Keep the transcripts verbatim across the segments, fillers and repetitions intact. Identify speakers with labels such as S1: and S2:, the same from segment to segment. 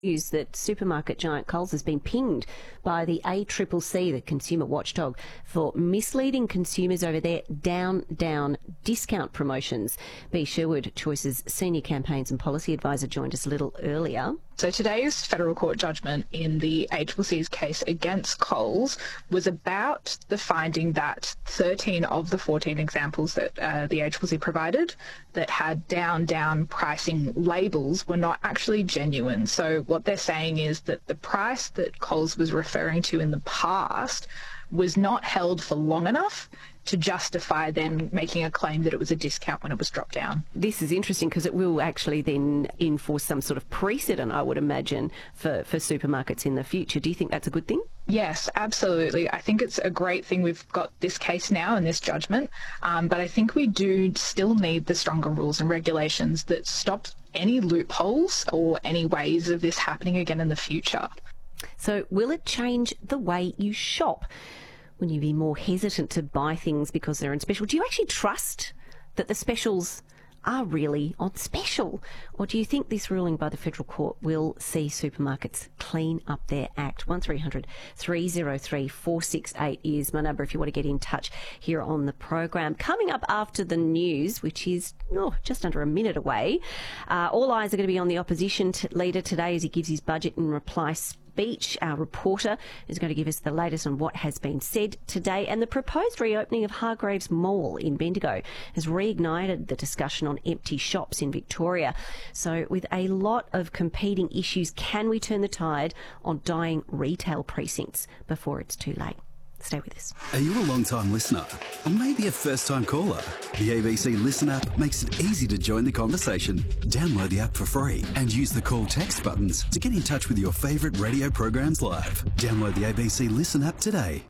S1: News that supermarket giant Coles has been pinged by the A C C C, the consumer watchdog, for misleading consumers over their down, down discount promotions. B. Sherwood, Choice's senior campaigns and policy advisor, joined us a little earlier.
S2: So today's federal court judgment in the A C C C's case against Coles was about the finding that thirteen of the fourteen examples that uh, the A C C C provided that had down, down pricing labels were not actually genuine. So what they're saying is that the price that Coles was referring to in the past was not held for long enough to justify them making a claim that it was a discount when it was dropped down.
S1: This is interesting because it will actually then enforce some sort of precedent, I would imagine, for, for supermarkets in the future. Do you think that's a good thing?
S2: Yes, absolutely. I think it's a great thing we've got this case now and this judgment, um, but I think we do still need the stronger rules and regulations that stop any loopholes or any ways of this happening again in the future.
S1: So will it change the way you shop? Will you be more hesitant to buy things because they're on special? Do you actually trust that the specials are really on special? Or do you think this ruling by the federal court will see supermarkets clean up their act? one three hundred three oh three four six eight is my number if you want to get in touch here on the program. Coming up after the news, which is oh, just under a minute away, uh, all eyes are going to be on the opposition t- leader today as he gives his budget and reply speech. Our reporter is going to give us the latest on what has been said today. And the proposed reopening of Hargraves Mall in Bendigo has reignited the discussion on empty shops in Victoria. So with a lot of competing issues, can we turn the tide on dying retail precincts before it's too late? Stay with us.
S3: Are you a long-time listener? Or maybe a first-time caller? The A B C Listen app makes it easy to join the conversation. Download the app for free and use the call text buttons to get in touch with your favourite radio programs live. Download the A B C Listen app today.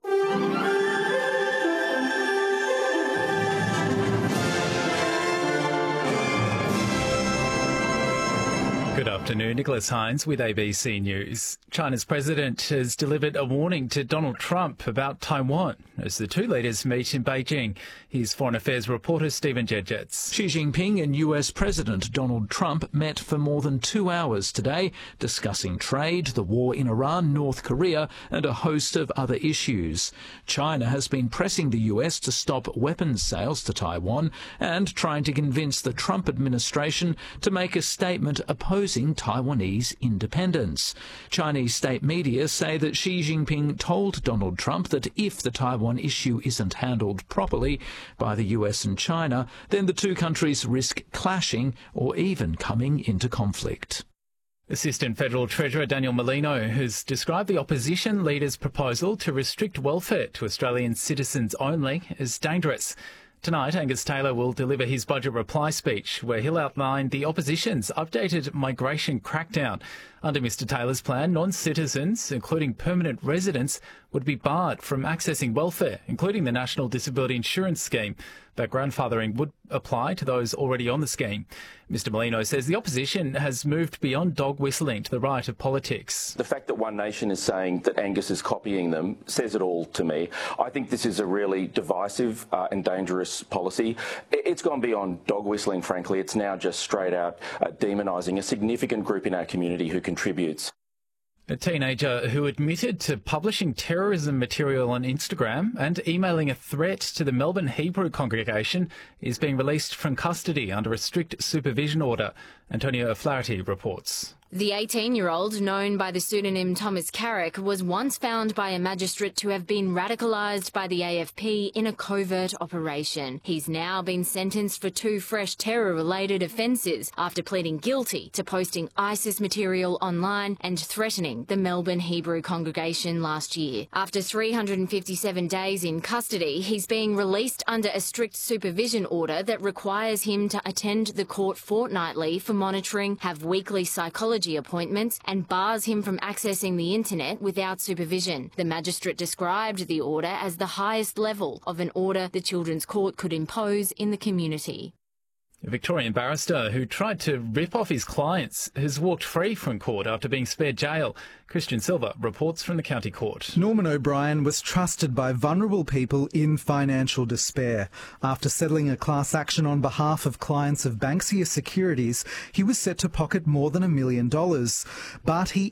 S4: Good afternoon, Nicholas Hines with A B C News. China's president has delivered a warning to Donald Trump about Taiwan as the two leaders meet in Beijing. Here's Foreign Affairs reporter Stephen Jedgetz.
S5: Xi Jinping and U S President Donald Trump met for more than two hours today, discussing trade, the war in Iran, North Korea, and a host of other issues. China has been pressing the U S to stop weapons sales to Taiwan and trying to convince the Trump administration to make a statement opposing Taiwanese independence. Chinese state media say that Xi Jinping told Donald Trump that if the Taiwan issue isn't handled properly by the U S and China, then the two countries risk clashing or even coming into conflict.
S4: Assistant Federal Treasurer Daniel Molino has described the opposition leader's proposal to restrict welfare to Australian citizens only as dangerous. Tonight, Angus Taylor will deliver his budget reply speech, where he'll outline the opposition's updated migration crackdown. Under Mr Taylor's plan, non-citizens, including permanent residents, would be barred from accessing welfare, including the National Disability Insurance Scheme. But grandfathering would apply to those already on the scheme. Mr Molino says the opposition has moved beyond dog whistling to the right of politics.
S6: The fact that One Nation is saying that Angus is copying them says it all to me. I think this is a really divisive uh, and dangerous policy. It's gone beyond dog whistling, frankly. It's now just straight out uh, demonising a significant group in our community who contributes.
S4: A teenager who admitted to publishing terrorism material on Instagram and emailing a threat to the Melbourne Hebrew congregation is being released from custody under a strict supervision order. Antonio O'Flaherty reports.
S7: The eighteen-year-old, known by the pseudonym Thomas Carrick, was once found by a magistrate to have been radicalised by the A F P in a covert operation. He's now been sentenced for two fresh terror-related offences after pleading guilty to posting ISIS material online and threatening the Melbourne Hebrew congregation last year. After three hundred fifty-seven days in custody, he's being released under a strict supervision order that requires him to attend the court fortnightly for monitoring, have weekly psychology appointments, and bars him from accessing the internet without supervision. The magistrate described the order as the highest level of an order the Children's Court could impose in the community.
S4: A Victorian barrister who tried to rip off his clients has walked free from court after being spared jail. Christian Silva reports from the County Court.
S8: Norman O'Brien was trusted by vulnerable people in financial despair. After settling a class action on behalf of clients of Banksia Securities, he was set to pocket more than a million dollars. But he